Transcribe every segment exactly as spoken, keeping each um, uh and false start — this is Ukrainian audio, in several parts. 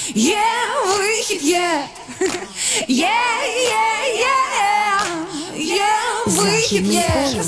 Є вихід, є. Є, є, є. Є вихід, є.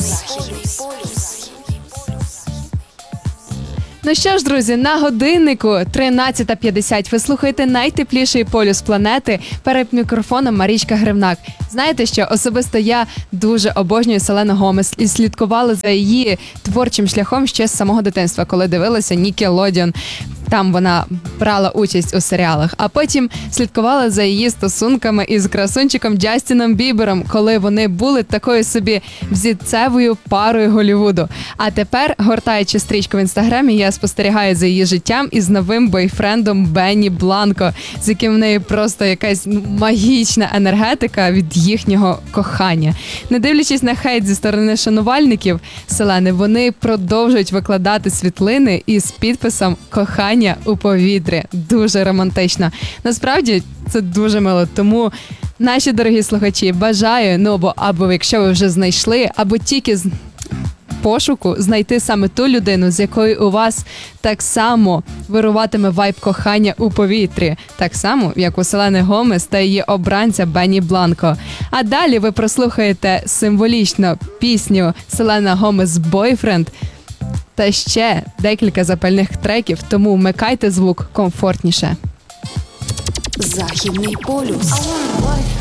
Ну що ж, друзі, на годиннику тринадцята п'ятдесят. Ви слухаєте найтепліший полюс планети. Перед мікрофоном Марічка Гривнак. Знаєте що, особисто я дуже обожнюю Селену Гомес і слідкувала за її творчим шляхом ще з самого дитинства, коли дивилася Нікелодіон. Там вона брала участь у серіалах, а потім слідкувала за її стосунками із красунчиком Джастіном Бібером, коли вони були такою собі взірцевою парою Голлівуду. А тепер, гортаючи стрічку в інстаграмі, я спостерігаю за її життям із новим бойфрендом Бенні Бланко, з яким в неї просто якась магічна енергетика від їхнього кохання. Не дивлячись на хейт зі сторони шанувальників Селени, вони продовжують викладати світлини із підписом «Кохання у повітрі». Дуже романтично. Насправді, це дуже мило, тому наші дорогі слухачі, бажаю, ну, або, або якщо ви вже знайшли, або тільки з пошуку знайти саме ту людину, з якою у вас так само вируватиме вайб кохання у повітрі, так само, як у Селени Гомес та її обранця Бенні Бланко. А далі ви прослухаєте символічно пісню Селена Гомес «Бойфренд» та ще декілька запальних треків, тому вмикайте звук комфортніше. Західний полюс.